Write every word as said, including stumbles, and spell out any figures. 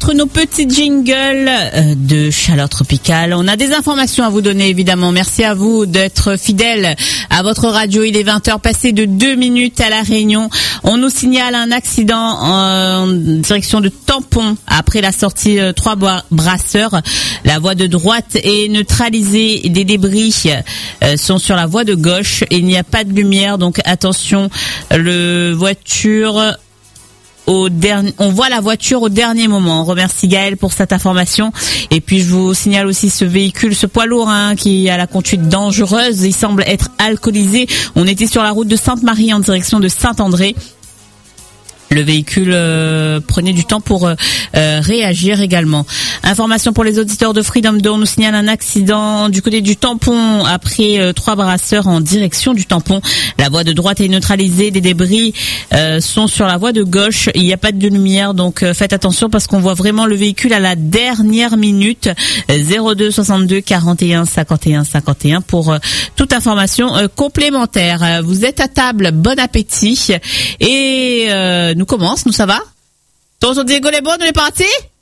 mettre nos petits jingles de chaleur tropicale. On a des informations à vous donner, évidemment. Merci à vous d'être fidèles à votre radio. Il est vingt heures passées de deux minutes à La Réunion. On nous signale un accident en direction de Tampon après la sortie euh, trois brasseurs. La voie de droite est neutralisée. Des débris euh, sont sur la voie de gauche. Il n'y a pas de lumière, donc attention. Le voiture... Au dernier, on voit la voiture au dernier moment. On remercie Gaël pour cette information. Et puis je vous signale aussi ce véhicule, ce poids lourd hein, qui a la conduite dangereuse. Il semble être alcoolisé. On était sur la route de Sainte-Marie en direction de Saint-André. Le véhicule euh, prenait du temps pour euh, euh, réagir également. Information pour les auditeurs de Freedom deux, on nous signale un accident du côté du Tampon après euh, trois brasseurs en direction du Tampon. La voie de droite est neutralisée, des débris euh, sont sur la voie de gauche. Il n'y a pas de lumière, donc euh, faites attention parce qu'on voit vraiment le véhicule à la dernière minute. zéro deux soixante-deux quarante et un cinquante et un cinquante et un pour euh, toute information euh, complémentaire. Euh, vous êtes à table, bon appétit et euh, nous commence, nous ça va? Tonton Diego les bons, on est parti?